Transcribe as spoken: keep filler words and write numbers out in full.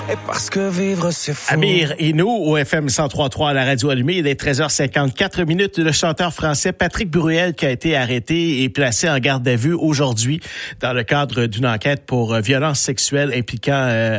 Et parce que vivre c'est fou. Amir et nous au F M cent trois virgule trois à la radio allumée, il est treize heures cinquante-quatre minutes. Le chanteur français Patrick Bruel qui a été arrêté et placé en garde à vue aujourd'hui dans le cadre d'une enquête pour violence sexuelle impliquant euh,